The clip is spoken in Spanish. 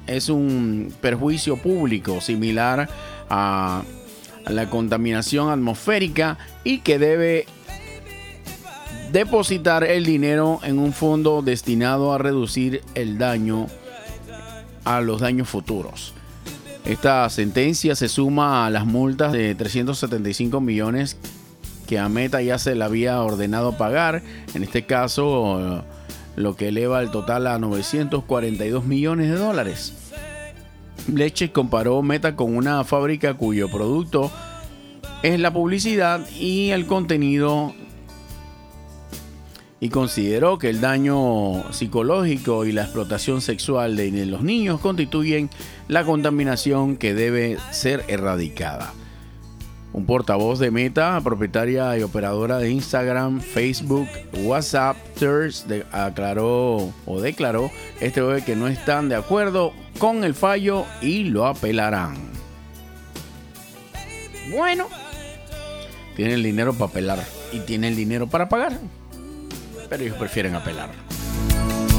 es un perjuicio público similar a la contaminación atmosférica y que debe depositar el dinero en un fondo destinado a reducir el daño a los daños futuros. Esta sentencia se suma a las multas de 375 millones que a Meta ya se le había ordenado pagar. En este caso, lo que eleva el total a 942 millones de dólares. Bletchley comparó Meta con una fábrica cuyo producto es la publicidad y el contenido, y consideró que el daño psicológico y la explotación sexual de los niños constituyen la contaminación que debe ser erradicada. Un portavoz de Meta, propietaria y operadora de Instagram, Facebook, WhatsApp, Threads, declaró este jueves que no están de acuerdo con el fallo y lo apelarán. Bueno, tienen el dinero para apelar y tienen el dinero para pagar, pero ellos prefieren apelar.